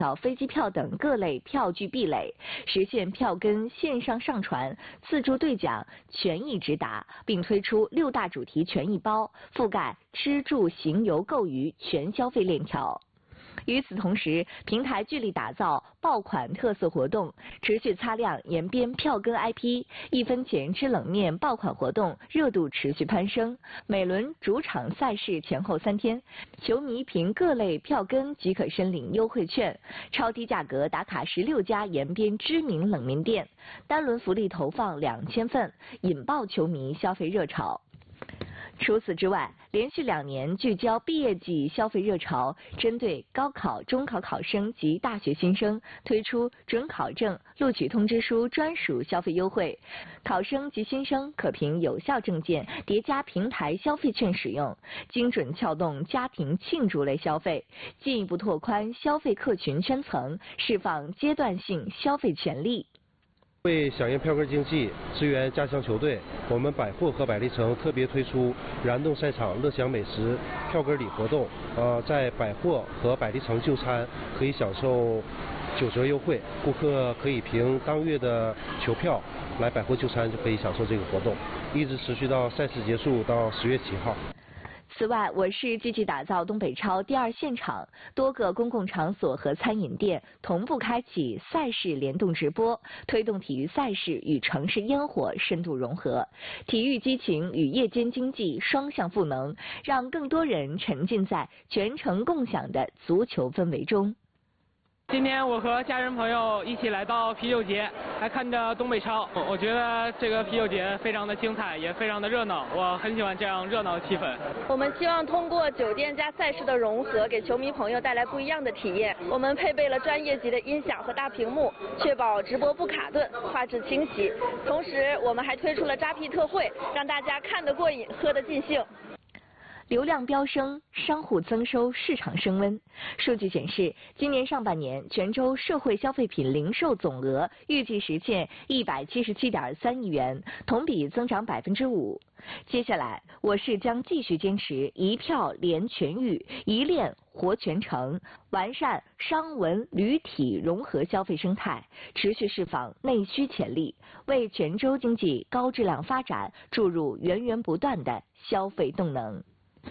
飞机票等各类票据壁垒，实现票根线上上传、自助兑奖、权益直达，并推出6大主题权益包，覆盖吃住行游购娱全消费链条。与此同时，平台致力打造爆款特色活动，持续擦亮延边票根 IP，1分钱吃冷面爆款活动热度持续攀升。每轮主场赛事前后3天，球迷凭各类票根即可申领优惠券，超低价格打卡16家延边知名冷面店，单轮福利投放2000份，引爆球迷消费热潮。除此之外，连续2年聚焦毕业季消费热潮，针对高考、中考考生及大学新生推出准考证、录取通知书专属消费优惠，考生及新生可凭有效证件叠加平台消费券使用，精准撬动家庭庆祝类消费，进一步拓宽消费客群圈层，释放阶段性消费潜力。 为响应票根经济，支援家乡球队，我们百货和百丽城特别推出燃动赛场乐享美食票根礼活动。在百货和百丽城就餐可以享受9折优惠，顾客可以凭当月的球票来百货就餐就可以享受这个活动，一直持续到赛事结束到10月7号。 此外，我市积极打造东北超第2现场，多个公共场所和餐饮店同步开启赛事联动直播，推动体育赛事与城市烟火深度融合，体育激情与夜间经济双向赋能，让更多人沉浸在全城共享的足球氛围中。 今天我和家人朋友一起来到啤酒节，来看着东北超。我觉得这个啤酒节非常的精彩，也非常的热闹，我很喜欢这样热闹的气氛。 我们希望通过酒店加赛事的融合，给球迷朋友带来不一样的体验。我们配备了专业级的音响和大屏幕，确保直播不卡顿，画质清晰。同时，我们还推出了扎啤特惠，让大家看得过瘾，喝得尽兴。 流量飙升，商户增收，市场升温。数据显示，今年上半年泉州社会消费品零售总额预计实现177.3亿元，同比增长5%。接下来，我市将继续坚持一票连全域、一链活全城，完善商文旅体融合消费生态，持续释放内需潜力，为泉州经济高质量发展注入源源不断的消费动能。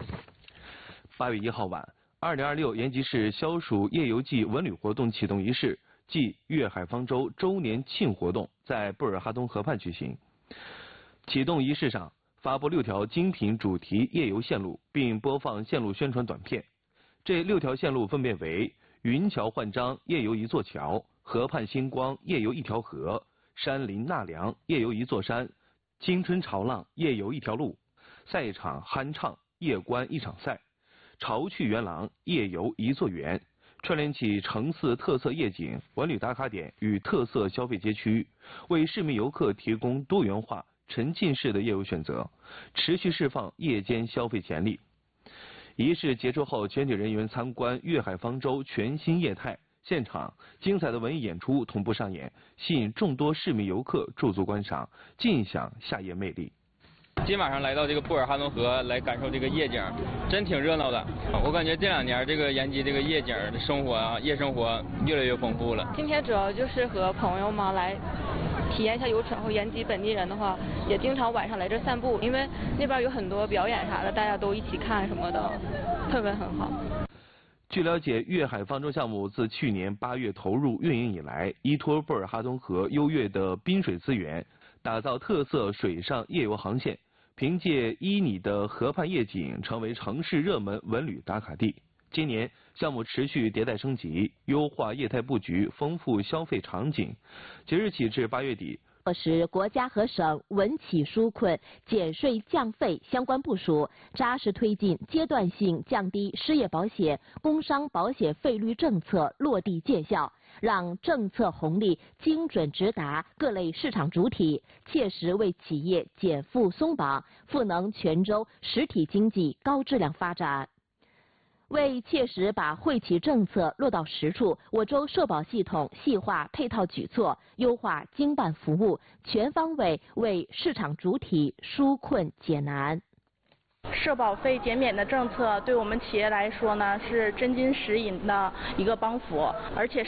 8月1号晚，2026延吉市消暑夜游季文旅活动启动仪式暨粤海方舟周年庆活动在布尔哈东河畔举行。启动仪式上，发布6条精品主题夜游线路，并播放线路宣传短片。这6条线路分别为：云桥焕章夜游一座桥，河畔星光夜游一条河，山林纳凉夜游一座山，青春潮浪夜游一条路，赛场酣畅夜观一场赛，潮趣园廊夜游一座园，串联起城市特色夜景、文旅打卡点与特色消费街区，为市民游客提供多元化、沉浸式的夜游选择，持续释放夜间消费潜力。仪式结束后，全体人员参观粤海方舟全新业态，现场精彩的文艺演出同步上演，吸引众多市民游客驻足观赏，尽享夏夜魅力。 今晚上来到这个布尔哈东河来感受这个夜景，真挺热闹的。我感觉这2年这个延吉这个夜景的生活啊，夜生活越来越丰富了。 今天主要就是和朋友们来体验一下游程，和延吉本地人的话，也经常晚上来这散步，因为那边有很多表演啥的，大家都一起看什么的，氛围很好。 据了解，粤海方舟项目自去年8月投入运营以来，依托布尔哈东河优越的滨水资源，打造特色水上夜游航线，凭借依你的河畔夜景，成为城市热门文旅打卡地。今年项目持续迭代升级，优化业态布局，丰富消费场景。即日起至8月底， 落实国家和省稳企纾困、减税降费相关部署，扎实推进阶段性降低失业保险、工伤保险费率政策落地见效，让政策红利精准直达各类市场主体，切实为企业减负松绑，赋能泉州实体经济高质量发展。为切实把惠企政策落到实处，我州社保系统细化配套举措，优化经办服务，全方位为市场主体纾困解难。 社保费减免的政策对我们企业来说呢，是真金实银的一个帮扶，而且